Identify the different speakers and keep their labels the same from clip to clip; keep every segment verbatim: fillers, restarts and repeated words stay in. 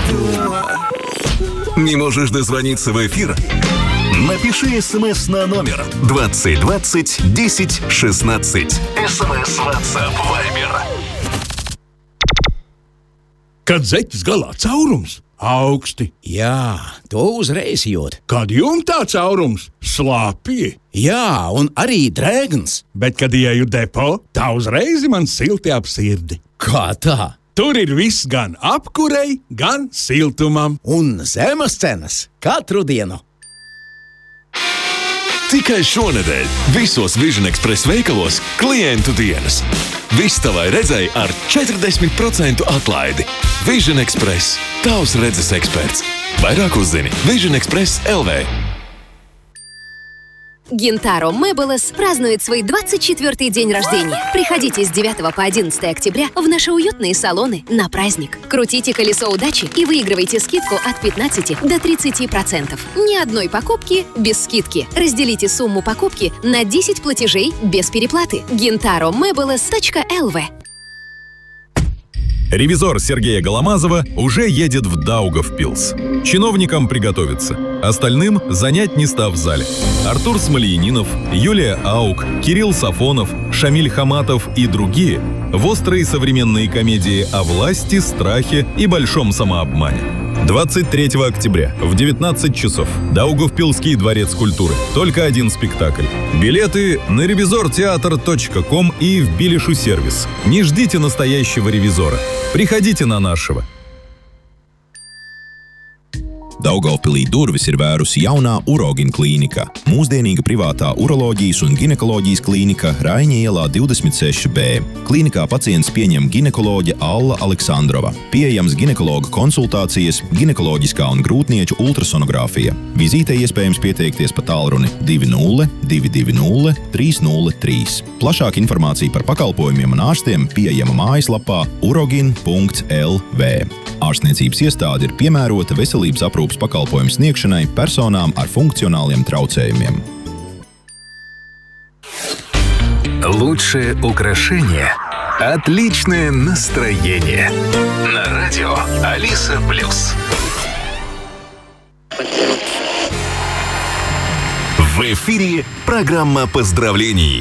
Speaker 1: Не можешь дозвониться в эфир? Напиши СМС на номер двадцать двадцать десять шестнадцать. СМС, WhatsApp, Viber.
Speaker 2: Kad zeķis galā caurums, augsti.
Speaker 3: Jā, to uzreiz jūt.
Speaker 2: Kad jumtā caurums, slāpji.
Speaker 3: Jā, un arī drēgns.
Speaker 2: Bet, kad ieju depo, tā uzreiz man silti ap sirdi.
Speaker 3: Kā tā?
Speaker 2: Tur ir viss gan apkurei, gan siltumam.
Speaker 3: Un zemes cenas katru dienu.
Speaker 1: Tikai šonedēļ visos Vision Express veikalos klientu dienas. Viss tavai redzei ar četrdesmit procentu atlaidi. Vision Express – tavs redzes eksperts. Vairāk uzzini Vision Express точка эл ви.
Speaker 4: Gintaro Mebelez празднует свой двадцать четвёртый день рождения. Приходите с девятого по одиннадцатое октября в наши уютные салоны на праздник. Крутите колесо удачи и выигрывайте скидку от пятнадцати до тридцати процентов. Ни одной покупки без скидки. Разделите сумму покупки на десять платежей без переплаты. Gintaro Mebelez точка эл ви.
Speaker 5: Ревизор Сергея Голомазова уже едет в Даугавпилс. Чиновникам приготовиться. Остальным занять места в зале. Артур Смольянинов, Юлия Аук, Кирилл Сафонов, Шамиль Хаматов и другие в острые современные комедии о власти, страхе и большом самообмане. двадцать третьего октября в девятнадцать часов. Даугавпилский дворец культуры. Только один спектакль. Билеты на ревизортеатр точка ком и в Билишу сервис. Не ждите настоящего ревизора. Приходите на нашего.
Speaker 6: Daugavpilī durvis ir vērusi jaunā urogina klīnika. Mūsdienīga privātā uroloģijas un ginekoloģijas klīnika Raiņa ielā divdesmit seši B. Klīnikā pacients pieņem ginekoloģe Alla Aleksandrova. Pieejams ginekologa konsultācijas, ginekoloģiskā un grūtnieču ultrasonogrāfija. Vizītei iespējams pieteikties pa tālruni divi nulle divi divi nulle trīs nulle trīs. Plašāka informācija par pakalpojumiem un ārstiem pieejama mājaslapā urogin punkts эл ви. Ārstniecības iestāde ir piemērota veselības aprūpes pakalpojumu sniegšanai personām ar funkcionāliem traucējumiem.
Speaker 1: Лучшее украшение – отличное настроение. На радио Алиса Плюс. В эфире программа поздравлений.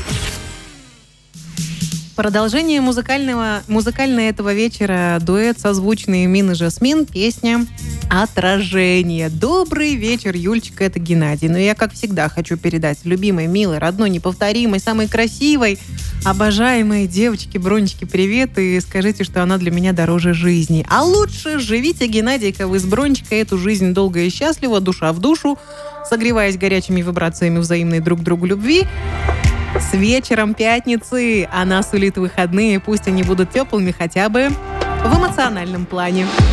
Speaker 7: Продолжение музыкального, музыкального этого вечера дуэт созвучный Мин и Жасмин, песня «Отражение». Добрый вечер, Юлечка, это Геннадий. Но я, как всегда, хочу передать любимой, милой, родной, неповторимой, самой красивой, обожаемой девочке Бронечке привет и скажите, что она для меня дороже жизни. А лучше живите, Геннадийка, вы с Бронечкой эту жизнь долго и счастливо, душа в душу, согреваясь горячими вибрациями взаимной друг другу любви. С вечером пятницы она сулит выходные, пусть они будут теплыми хотя бы в эмоциональном плане.